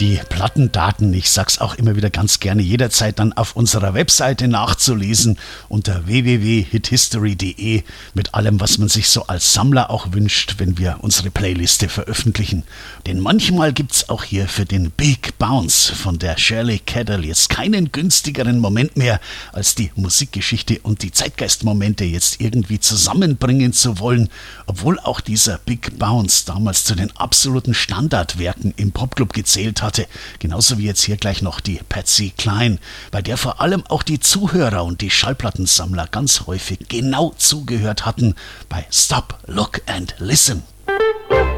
Die Plattendaten, ich sag's auch immer wieder ganz gerne, jederzeit dann auf unserer Webseite nachzulesen unter www.hithistory.de mit allem, was man sich so als Sammler auch wünscht, wenn wir unsere Playliste veröffentlichen. Denn manchmal gibt's auch hier für den Big Bounce von der Shirley Cadell jetzt keinen günstigeren Moment mehr, als die Musikgeschichte und die Zeitgeistmomente jetzt irgendwie zusammenbringen zu wollen, obwohl auch dieser Big Bounce damals zu den absoluten Standardwerken im Popclub gezählt hatte, genauso wie jetzt hier gleich noch die Patsy Cline, bei der vor allem auch die Zuhörer und die Schallplattensammler ganz häufig genau zugehört hatten bei Stop, Look and Listen.